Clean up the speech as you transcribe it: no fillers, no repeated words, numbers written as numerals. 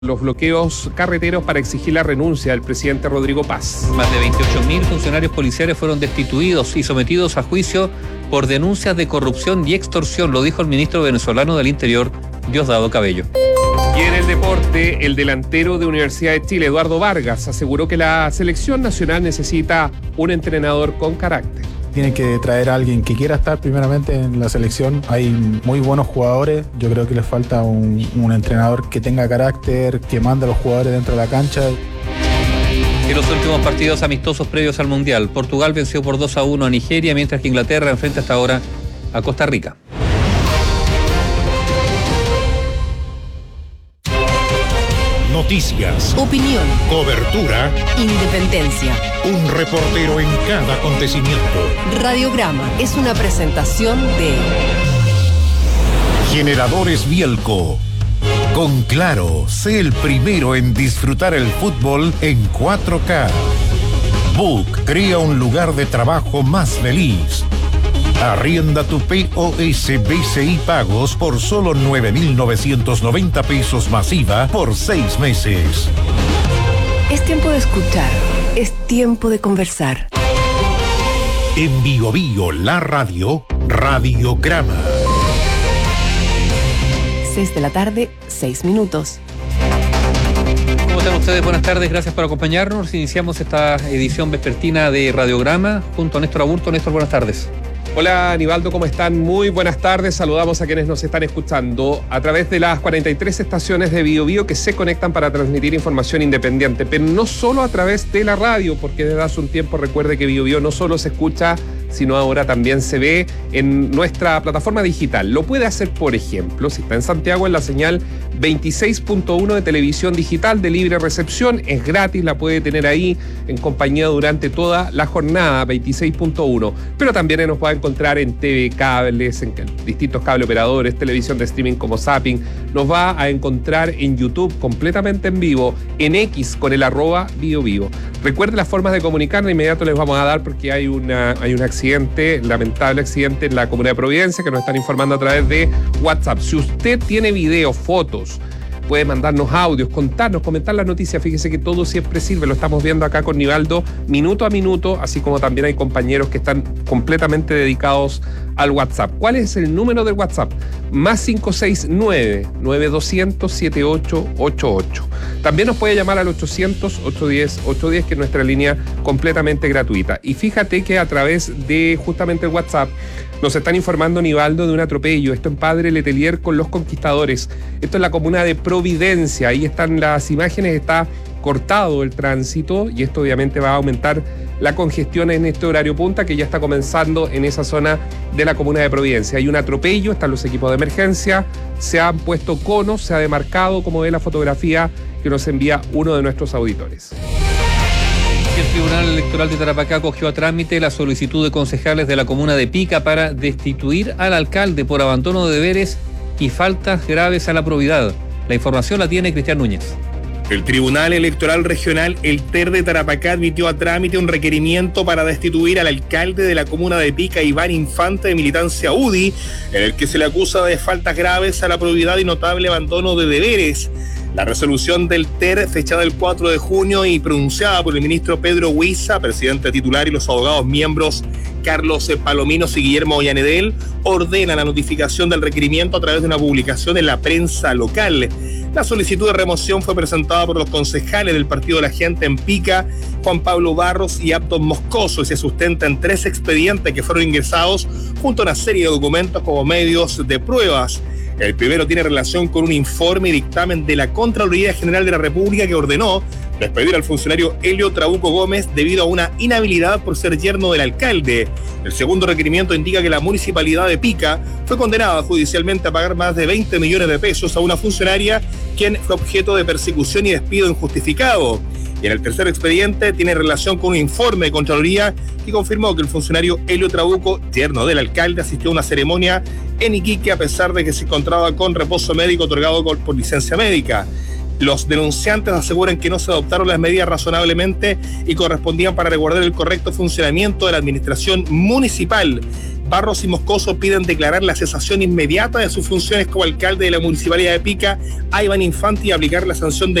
los bloqueos carreteros para exigir la renuncia del presidente Rodrigo Paz. Más de 28.000 funcionarios policiales fueron destituidos y sometidos a juicio por denuncias de corrupción y extorsión, lo dijo el ministro venezolano del Interior, Diosdado Cabello. Y en el deporte, el delantero de Universidad de Chile, Eduardo Vargas, aseguró que la selección nacional necesita un entrenador con carácter. Tiene que traer a alguien que quiera estar primeramente en la selección. Hay muy buenos jugadores. Yo creo que les falta un entrenador que tenga carácter, que mande a los jugadores dentro de la cancha. En los últimos partidos amistosos previos al Mundial, Portugal venció por 2-1 a Nigeria, mientras que Inglaterra enfrenta hasta ahora a Costa Rica. Noticias, opinión, cobertura, independencia. Un reportero en cada acontecimiento. Radiograma es una presentación de Generadores Bielco. Con Claro, sé el primero en disfrutar el fútbol en 4K. Book crea un lugar de trabajo más feliz. Arrienda tu POS BCI Pagos por solo 9.990 pesos masiva por 6 meses. Es tiempo de escuchar, es tiempo de conversar. En Bio Bio, la radio, Radiograma. 6 de la tarde, 6 minutos. ¿Cómo están ustedes? Buenas tardes, gracias por acompañarnos. Iniciamos esta edición vespertina de Radiograma junto a Néstor Aburto. Néstor, buenas tardes. Hola Aníbaldo, ¿cómo están? Muy buenas tardes, saludamos a quienes nos están escuchando a través de las 43 estaciones de Bio Bio que se conectan para transmitir información independiente, pero no solo a través de la radio, porque desde hace un tiempo recuerde que Bio Bio no solo se escucha, sino ahora también se ve en nuestra plataforma digital. Lo puede hacer, por ejemplo, si está en Santiago, en la señal 26.1 de televisión digital de libre recepción, es gratis, la puede tener ahí en compañía durante toda la jornada, 26.1, pero también nos va a encontrar en TV cables, en distintos cable operadores, televisión de streaming como Zapping, nos va a encontrar en YouTube completamente en vivo, en X con el @BioBio. Recuerde las formas de comunicar, de inmediato les vamos a dar porque hay un accidente, lamentable accidente en la comuna de Providencia que nos están informando a través de WhatsApp. Si usted tiene videos, fotos, puede mandarnos audios, contarnos, comentar la noticia. Fíjese que todo siempre sirve, lo estamos viendo acá con Nivaldo minuto a minuto, así como también hay compañeros que están completamente dedicados al WhatsApp. ¿Cuál es el número del WhatsApp? Más 569-9200-7888. También nos puede llamar al 800-810-810, que es nuestra línea completamente gratuita. Y fíjate que a través de justamente el WhatsApp nos están informando, Nivaldo, de un atropello. Esto en Padre Letelier con Los Conquistadores. Esto es la comuna de Providencia. Ahí están las imágenes, está cortado el tránsito y esto obviamente va a aumentar la congestión en este horario punta que ya está comenzando en esa zona de la comuna de Providencia. Hay un atropello, están los equipos de emergencia, se han puesto conos, se ha demarcado, como ve la fotografía que nos envía uno de nuestros auditores. El Tribunal Electoral de Tarapacá acogió a trámite la solicitud de concejales de la comuna de Pica para destituir al alcalde por abandono de deberes y faltas graves a la probidad. La información la tiene Cristian Núñez. El Tribunal Electoral Regional, el TER de Tarapacá, admitió a trámite un requerimiento para destituir al alcalde de la comuna de Pica, Iván Infante, de militancia UDI, en el que se le acusa de faltas graves a la probidad y notable abandono de deberes. La resolución del TER, fechada el 4 de junio y pronunciada por el ministro Pedro Huiza, presidente titular, y los abogados miembros Carlos Palominos y Guillermo Ollanedel, ordena la notificación del requerimiento a través de una publicación en la prensa local. La solicitud de remoción fue presentada por los concejales del Partido de la Gente en Pica, Juan Pablo Barros y Abdon Moscoso, y se sustenta en 3 expedientes que fueron ingresados junto a una serie de documentos como medios de pruebas. El primero tiene relación con un informe y dictamen de la Contraloría General de la República que ordenó despedir al funcionario Helio Trabuco Gómez debido a una inhabilidad por ser yerno del alcalde. El segundo requerimiento indica que la municipalidad de Pica fue condenada judicialmente a pagar más de 20 millones de pesos a una funcionaria quien fue objeto de persecución y despido injustificado. Y en el tercer expediente tiene relación con un informe de Contraloría que confirmó que el funcionario Helio Trabuco, yerno del alcalde, asistió a una ceremonia en Iquique a pesar de que se encontraba con reposo médico otorgado por licencia médica. Los denunciantes aseguran que no se adoptaron las medidas razonablemente y correspondían para resguardar el correcto funcionamiento de la administración municipal. Barros y Moscoso piden declarar la cesación inmediata de sus funciones como alcalde de la Municipalidad de Pica a Iván Infante y aplicar la sanción de